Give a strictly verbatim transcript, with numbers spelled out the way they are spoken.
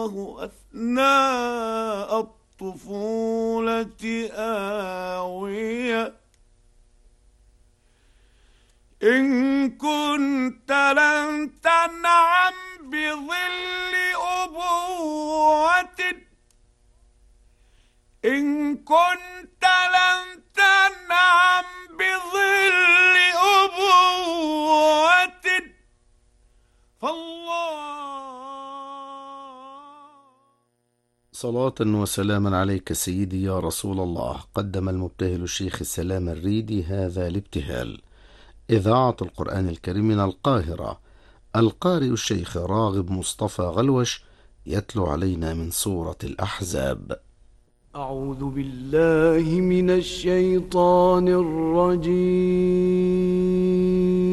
أثناء الطفولة آوية. إن كنت لن تنعم بظل أبوة، إن كنت لن تنعم بظل أبوة فالله. صلاة وسلاما عليك سيدي يا رسول الله. قدم المبتهل الشيخ السلام الريدي هذا الابتهال. إذاعة القرآن الكريم من القاهرة. القارئ الشيخ راغب مصطفى غلوش يتلو علينا من سورة الأحزاب. أعوذ بالله من الشيطان الرجيم.